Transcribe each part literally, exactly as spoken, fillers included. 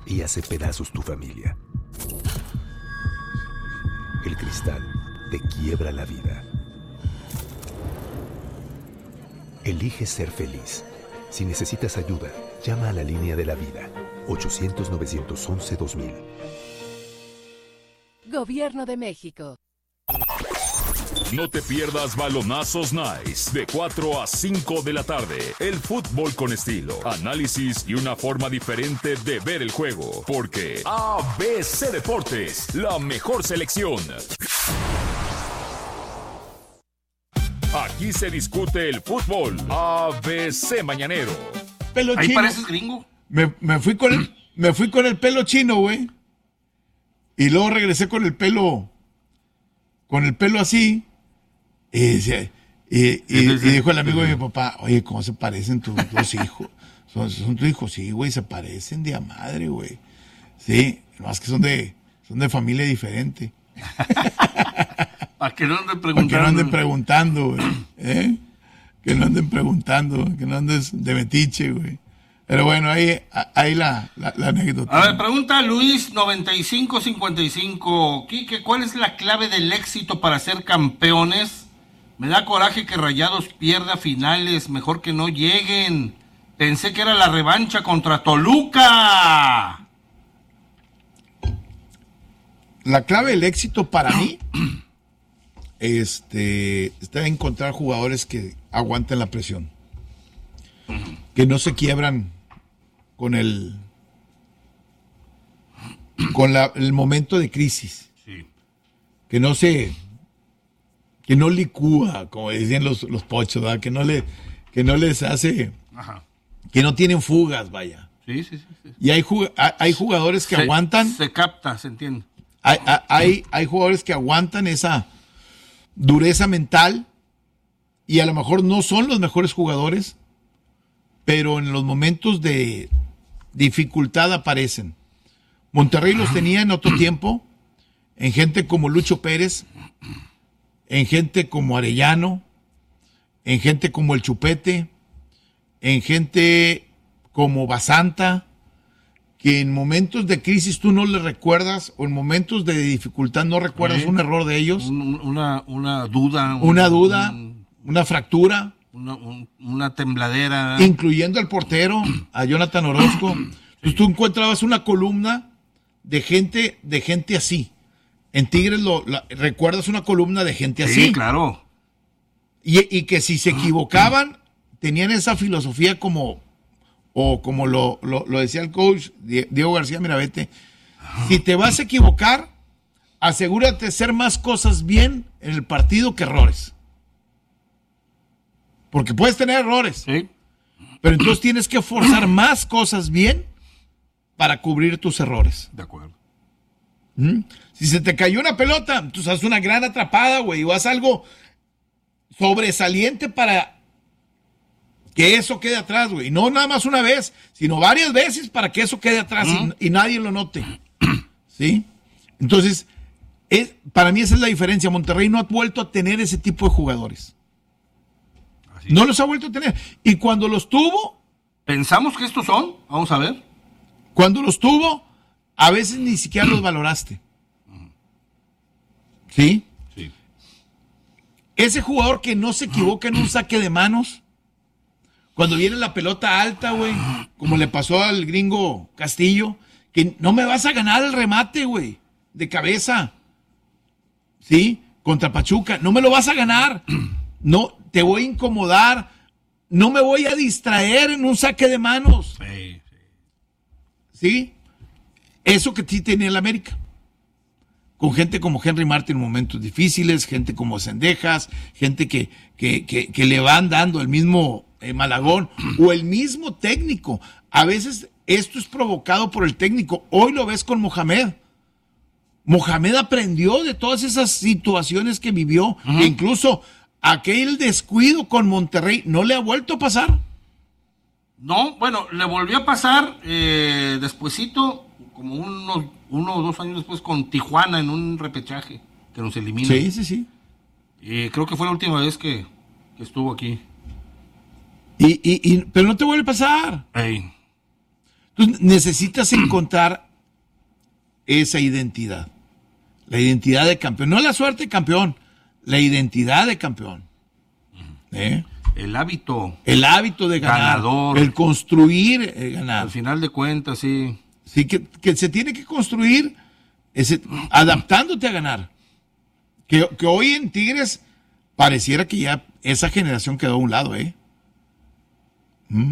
y hace pedazos tu familia. El cristal te quiebra la vida. Elige ser feliz. Si necesitas ayuda, llama a la línea de la vida. ochocientos, novecientos once, dos mil. Gobierno de México. No te pierdas Balonazos Nice de cuatro a cinco de la tarde. El fútbol con estilo, análisis y una forma diferente de ver el juego. Porque A B C Deportes, la mejor selección. Aquí se discute el fútbol. A B C Mañanero. Pelo Ahí chino. pareces gringo. Me, me fui con el, me fui con el pelo chino, güey. Y luego regresé con el pelo, con el pelo así. Y, decía- y, y- y dijo el amigo de mi papá, oye, ¿cómo se parecen tus dos hijos? ¿Son, son tus hijos? Sí, güey, se parecen de a madre, güey. Sí, más que son de, son de familia diferente. Para que no anden Para que no preguntando. anden preguntando, güey. ¿Eh? Que no anden preguntando, que no andes de metiche, güey. Pero bueno, ahí, ahí la, la, la anécdota. A ver, pregunta Luis noventa y cinco cincuenta y cinco. Quique, ¿cuál es la clave del éxito para ser campeones? Me da coraje que Rayados pierda finales, mejor que no lleguen. Pensé que era la revancha contra Toluca. La clave del éxito para mí este, está en encontrar jugadores que aguanten la presión. Que no se quiebran con el con la- el momento de crisis. Sí. Que no se que no licúa, como decían los, los pochos, ¿verdad? Que no le que no les hace, Ajá. que no tienen fugas, vaya. Sí, sí, sí. sí. Y hay, ju- hay hay jugadores que Se- aguantan. Se capta, se entiende. Hay, hay, hay jugadores que aguantan esa dureza mental y a lo mejor no son los mejores jugadores, pero en los momentos de dificultad aparecen. Monterrey los tenía en otro tiempo, en gente como Lucho Pérez, en gente como Arellano, en gente como El Chupete, en gente como Basanta, que en momentos de crisis tú no le recuerdas, o en momentos de dificultad no recuerdas Sí. un error de ellos, Un- un- una, una duda. un- una duda, un- una fractura, una, un- una tembladera. incluyendo al portero, a Jonathan Orozco. Entonces tú encontrabas una columna de gente, de gente así. En Tigres lo, la- recuerdas una columna de gente así. Sí, claro. Y, y que si se equivocaban, tenían esa filosofía como, o como lo, lo, lo decía el coach Die- Diego García Miravete, si te vas a equivocar, asegúrate de hacer más cosas bien en el partido que errores. Porque puedes tener errores, Sí. pero entonces tienes que forzar más cosas bien para cubrir tus errores. De acuerdo. ¿Mm? Si se te cayó una pelota, tú haces una gran atrapada, güey, o haz algo sobresaliente para que eso quede atrás, güey. Y no nada más una vez, sino varias veces para que eso quede atrás y, y nadie lo note. ¿Sí? Entonces, es, para mí esa es la diferencia. Monterrey no ha vuelto a tener ese tipo de jugadores. Así. No los ha vuelto a tener. Y cuando los tuvo, Pensamos que estos son, vamos a ver. cuando los tuvo, a veces ni siquiera los valoraste. ¿Sí? Sí. Ese jugador que no se equivoca en un saque de manos, cuando viene la pelota alta, güey, como le pasó al gringo Castillo, que no me vas a ganar el remate, güey, de cabeza. ¿Sí? Contra Pachuca. No me lo vas a ganar. No, te voy a incomodar. No me voy a distraer en un saque de manos. Sí, sí. ¿Sí? Eso que sí tenía el América. Con gente como Henry Martin en momentos difíciles, gente como Cendejas, gente que, que, que, que le van dando el mismo eh, Malagón o el mismo técnico. A veces esto es provocado por el técnico. Hoy lo ves con Mohamed. Mohamed aprendió de todas esas situaciones que vivió. Ujú. E incluso aquel descuido con Monterrey no le ha vuelto a pasar. No, bueno, le volvió a pasar eh, despuesito, como unos uno o dos años después, con Tijuana en un repechaje que nos eliminó. Sí, sí, sí. Eh, creo que fue la última vez que, que estuvo aquí. Y, y, y, pero no te vuelve a pasar. Ey. Entonces necesitas encontrar esa identidad. La identidad de campeón. No la suerte de campeón, la identidad de campeón. ¿Eh? El hábito. El hábito de ganar. Ganador. El construir eh, ganar. Al final de cuentas, sí. Sí, que, que se tiene que construir ese, adaptándote a ganar. Que, que hoy en Tigres pareciera que ya esa generación quedó a un lado, ¿eh? ¿Mm?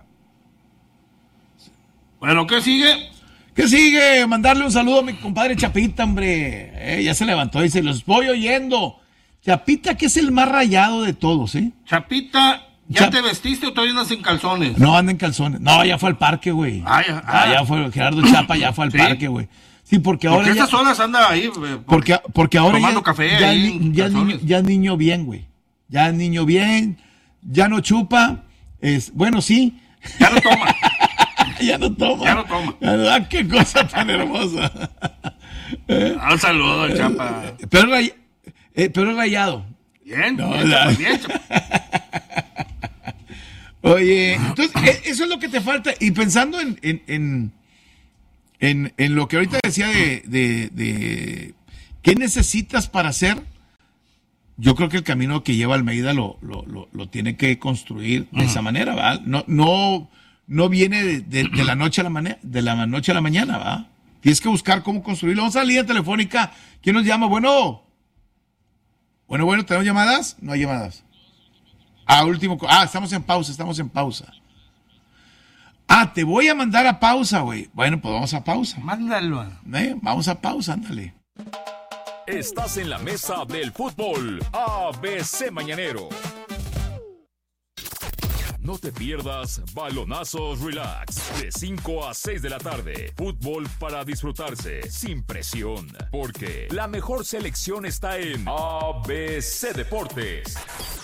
Bueno, ¿qué sigue? ¿Qué sigue? Mandarle un saludo a mi compadre Chapita, hombre. Eh, ya se levantó y dice, los voy oyendo. Chapita, que es el más rayado de todos, ¿eh? Chapita, ¿ya Chap- te vestiste o todavía andas en calzones? No, anda en calzones. No, ya fue al parque, güey. Ah, ya, Ah, ah. ya fue, Gerardo Chapa ya fue al ¿Sí? parque, güey. Sí, porque ahora Porque ya... esas horas anda ahí. eh, por- Porque, porque ahora tomando ya, café ya, ahí ni- en ya, niño, calzones. ya niño bien, güey. Ya niño bien, ya no chupa. Es, bueno, sí. Ya no toma. ya no toma. Ya no toma. Ah, qué cosa tan hermosa. Un saludo, el Chapa. Pero, ray- eh, pero es rayado. Bien, No, bien, la- Chapa, bien, Chapa. Oye, entonces, e- eso es lo que te falta. Y pensando en, en, en, en, en lo que ahorita decía de, de, de qué necesitas para hacer, yo creo que el camino que lleva Almeida lo, lo, lo, lo tiene que construir de esa manera, ¿va? No, no, no viene de, de, de la noche a la mañana, de la noche a la mañana, ¿va? Tienes que buscar cómo construirlo. Vamos a la línea telefónica. ¿Quién nos llama? Bueno. Bueno, bueno, ¿tenemos llamadas? No hay llamadas. Ah, último. co- Ah, estamos en pausa, estamos en pausa. Ah, te voy a mandar a pausa, güey. Bueno, pues vamos a pausa. Mándalo. ¿Eh? Vamos a pausa, ándale. Estás en la mesa del fútbol A B C Mañanero. No te pierdas Balonazos Relax de cinco a seis de la tarde. Fútbol para disfrutarse sin presión, porque la mejor selección está en A B C Deportes.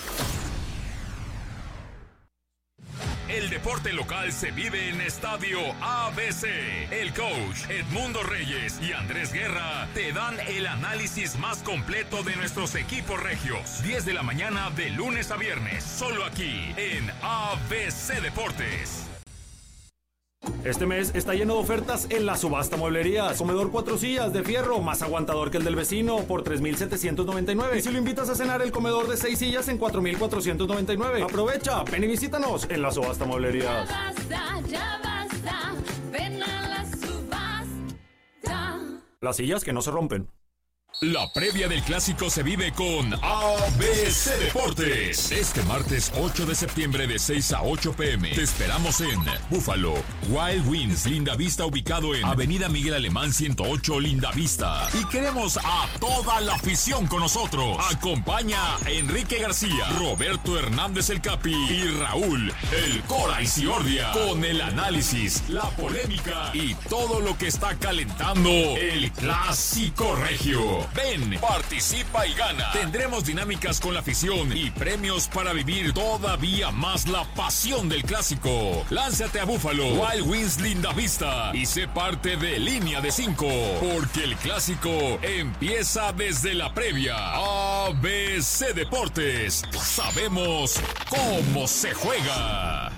El deporte local se vive en Estadio A B C. El coach Edmundo Reyes y Andrés Guerra te dan el análisis más completo de nuestros equipos regios. diez de la mañana de lunes a viernes, solo aquí en A B C Deportes. Este mes está lleno de ofertas en la subasta mueblerías. Comedor cuatro sillas de fierro, más aguantador que el del vecino, por tres mil setecientos noventa y nueve. Y si lo invitas a cenar, el comedor de seis sillas en cuatro mil cuatrocientos noventa y nueve. Aprovecha, ven y visítanos en la subasta mueblerías. Ya basta, ya basta, ven a la subasta. Las sillas que no se rompen. La previa del clásico se vive con A B C Deportes. Este martes ocho de septiembre de seis a ocho pm. Te esperamos en Búfalo, Wild Wings, Linda Vista, ubicado en Avenida Miguel Alemán ciento ocho, Linda Vista. Y queremos a toda la afición con nosotros. Acompaña a Enrique García, Roberto Hernández el Capi y Raúl el Cora Isiordia, con el análisis, la polémica y todo lo que está calentando el clásico regio. Ven, participa y gana. Tendremos dinámicas con la afición y premios para vivir todavía más la pasión del clásico. Lánzate a Búfalo, Wild Wings Linda Vista y sé parte de Línea de cinco, porque el clásico empieza desde la previa. A B C Deportes, sabemos cómo se juega.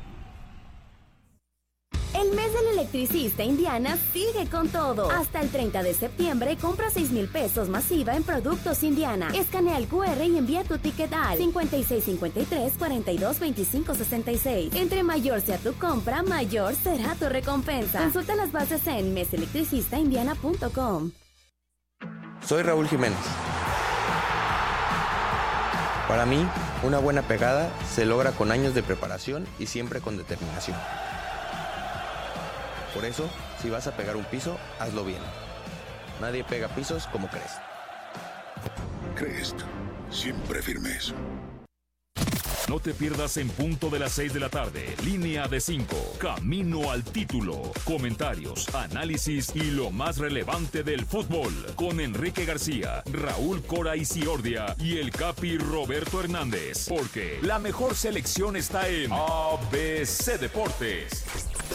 El mes del electricista Indiana sigue con todo. Hasta el treinta de septiembre compra seis mil pesos masiva en productos Indiana. Escanea el cu erre y envía tu ticket al cincuenta y seis cincuenta y tres, cuarenta y dos, veinticinco sesenta y seis. Entre mayor sea tu compra, mayor será tu recompensa. Consulta las bases en mes electricista indiana punto com. Soy Raúl Jiménez. Para mí, una buena pegada se logra con años de preparación y siempre con determinación. Por eso, si vas a pegar un piso, hazlo bien. Nadie pega pisos como Crest. Crest, siempre firmes. No te pierdas en punto de las seis de la tarde. Línea de cinco. Camino al título. Comentarios, análisis y lo más relevante del fútbol. Con Enrique García, Raúl Cora Isiordia y el Capi Roberto Hernández. Porque la mejor selección está en A B C Deportes.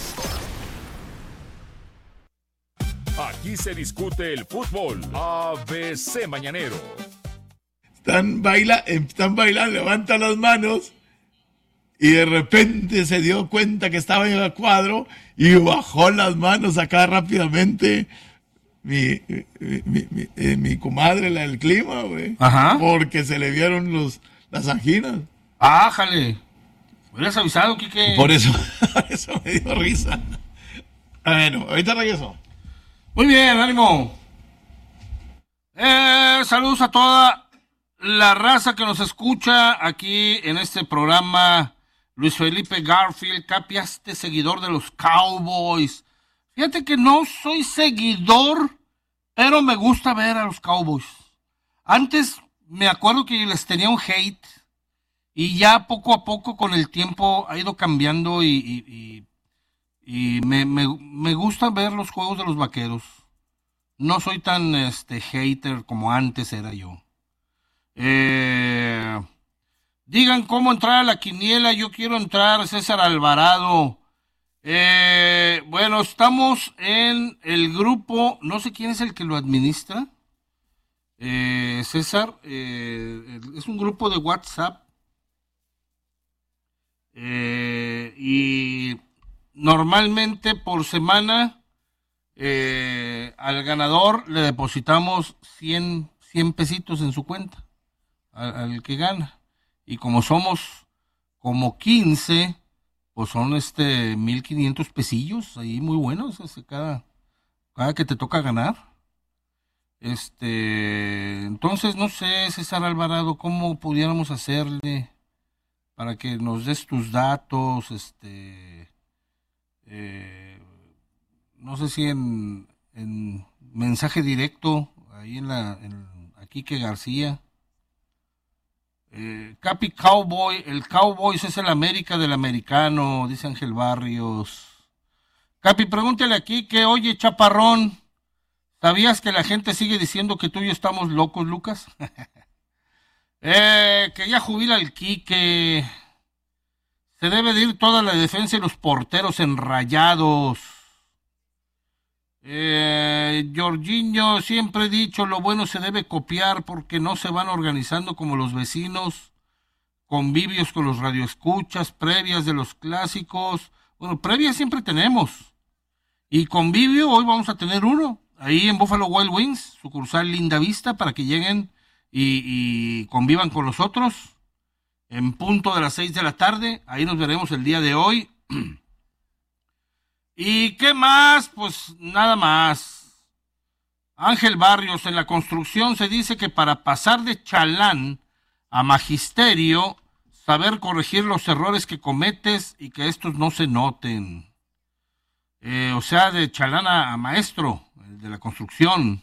Aquí se discute el fútbol. A B C Mañanero. Están, baila, están bailando, levantan las manos y de repente se dio cuenta que estaba en el cuadro y bajó las manos acá rápidamente mi, mi, mi, mi, eh, mi comadre, la del clima, güey. Ajá. Porque se le vieron los, las anginas. Ájale. ¿Me hubieras avisado, Quique? Por eso, por eso me dio risa. Bueno, ahorita regreso. Muy bien, ánimo. Eh, saludos a toda la raza que nos escucha aquí en este programa. Luis Felipe Garfield, Capiaste, seguidor de los Cowboys. Fíjate que no soy seguidor, pero me gusta ver a los Cowboys. Antes me acuerdo que les tenía un hate y ya poco a poco con el tiempo ha ido cambiando y, y, y, y me, me, me gusta ver los juegos de los Vaqueros. No soy tan este hater como antes era yo. Eh, digan cómo entrar a la quiniela. Yo quiero entrar, César Alvarado. Eh, bueno, estamos en el grupo, no sé quién es el que lo administra. Eh, César, eh, es un grupo de WhatsApp. Eh, y normalmente por semana eh, al ganador le depositamos cien, cien pesitos en su cuenta al, al que gana, y como somos como quince, pues son este mil quinientos pesillos ahí muy buenos, este, cada, cada que te toca ganar. Este, entonces no sé, César Alvarado, cómo pudiéramos hacerle para que nos des tus datos, este, eh, no sé si en, en mensaje directo, ahí en la, en, aquí que García. Eh, Capi Cowboy, el Cowboys es el América del americano, dice Ángel Barrios. Capi, pregúntale aquí que, oye, chaparrón, ¿sabías que la gente sigue diciendo que tú y yo estamos locos, Lucas? Eh, que ya jubila el Quique. Se debe de ir toda la defensa y los porteros enrayados. Eh, Jorginho, siempre he dicho, lo bueno se debe copiar porque no se van organizando como los vecinos. Convivios con los radioescuchas, previas de los clásicos. Bueno, previas siempre tenemos. Y convivio, hoy vamos a tener uno. Ahí en Buffalo Wild Wings, sucursal Linda Vista, para que lleguen Y, y convivan con nosotros en punto de las seis de la tarde. Ahí nos veremos el día de hoy. ¿Y qué más? Pues nada más. Ángel Barrios, en la construcción se dice que para pasar de chalán a magisterio, saber corregir los errores que cometes y que estos no se noten. Eh, o sea, de chalán a, a maestro de la construcción.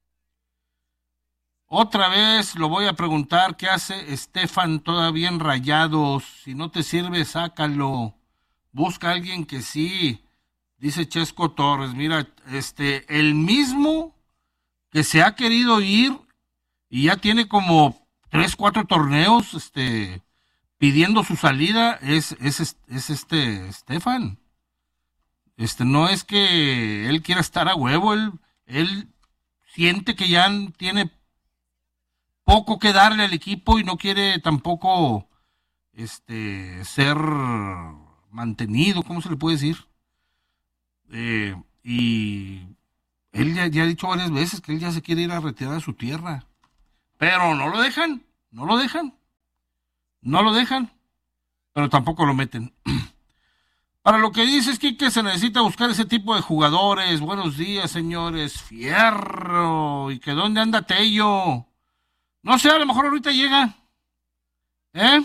Otra vez lo voy a preguntar, ¿qué hace Estefan todavía en Rayados? Si no te sirve, sácalo. Busca a alguien que sí. Dice Chesco Torres, mira, este, el mismo que se ha querido ir y ya tiene como tres, cuatro torneos, este, pidiendo su salida, es, es, es este Estefan. Este, no es que él quiera estar a huevo, él, él siente que ya tiene poco que darle al equipo y no quiere tampoco este ser mantenido, ¿cómo se le puede decir? Eh, y él ya, ya ha dicho varias veces que él ya se quiere ir a retirar a su tierra, pero no lo dejan, no lo dejan, no lo dejan, pero tampoco lo meten. Para lo que dices, Quique, se necesita buscar ese tipo de jugadores. Buenos días, señores. Fierro. ¿Y que dónde anda Tello? No sé, a lo mejor ahorita llega. ¿Eh?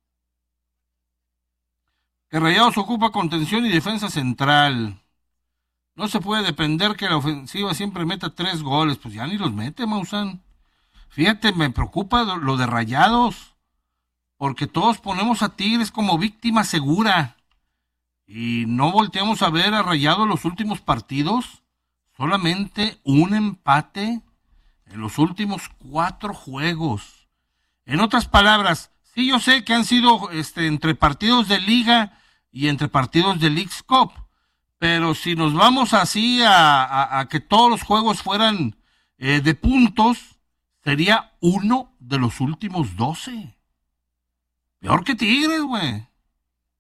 Que Rayados ocupa contención y defensa central. No se puede depender que la ofensiva siempre meta tres goles. Pues ya ni los mete, Maussan. Fíjate, me preocupa lo de Rayados. Porque todos ponemos a Tigres como víctima segura. Y no volteamos a ver a Rayados los últimos partidos. Solamente un empate en los últimos cuatro juegos. En otras palabras, sí, yo sé que han sido este, entre partidos de Liga y entre partidos de Leagues Cup, pero si nos vamos así a, a, a que todos los juegos fueran eh, de puntos, sería uno de los últimos doce. Peor que Tigres, güey.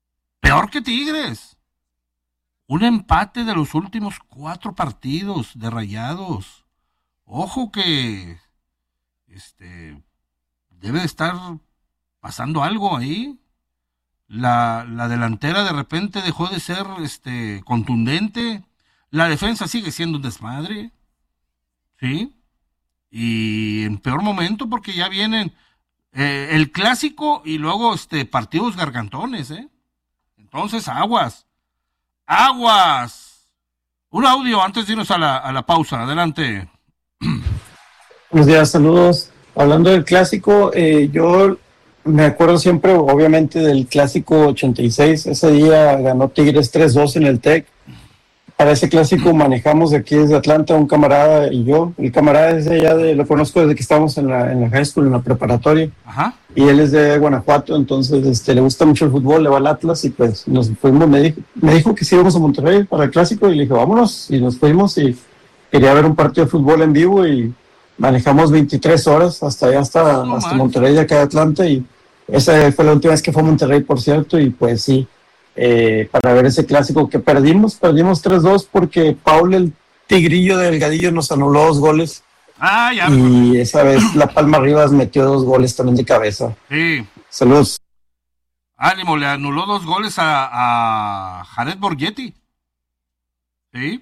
peor que Tigres. Un empate de los últimos cuatro partidos de Rayados. Ojo que este debe de estar pasando algo ahí. La, la delantera de repente dejó de ser este contundente. La defensa sigue siendo un desmadre. ¿Sí? Y en peor momento porque ya vienen eh, el clásico y luego este partidos gargantones, ¿eh? Entonces, aguas. ¡Aguas! Un audio antes de irnos a la, a la pausa. Adelante. Buenos días, saludos. Hablando del clásico, eh, yo me acuerdo siempre, obviamente, del clásico ochenta y seis. Ese día ganó Tigres tres dos en el T E C. Para ese clásico manejamos de aquí desde Atlanta un camarada y yo. El camarada es de allá, de, lo conozco desde que estábamos en la, en la high school, en la preparatoria. Ajá. Y él es de Guanajuato, entonces este, le gusta mucho el fútbol, le va al Atlas y pues nos fuimos. Me dijo, me dijo que sí íbamos a Monterrey para el clásico y le dije, vámonos. Y nos fuimos y quería ver un partido de fútbol en vivo y manejamos veintitrés horas hasta allá, hasta, No hasta man. Monterrey, de acá de Atlanta. Y esa fue la última vez que fue a Monterrey, por cierto, y pues sí. Eh, para ver ese clásico que perdimos, perdimos tres dos porque Paul, el tigrillo de Delgadillo, nos anuló dos goles. Ah, ya. Y esa vez La Palma Rivas metió dos goles también de cabeza. Sí. Saludos. Ánimo, le anuló dos goles a, a Jared Borgetti. Sí.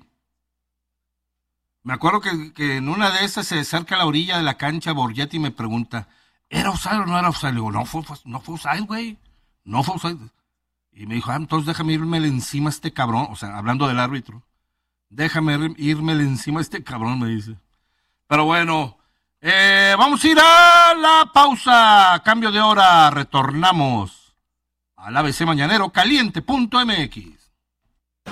Me acuerdo que, que en una de esas se acerca a la orilla de la cancha Borgetti y me pregunta, ¿era offside o no era offside? Le digo, no fue, no fue offside, güey. No fue offside. Y me dijo, ah, entonces déjame irme encima a este cabrón. O sea, hablando del árbitro. Déjame irme encima a este cabrón, me dice. Pero bueno, eh, vamos a ir a la pausa. Cambio de hora, retornamos al A B C Mañanero Caliente punto M X.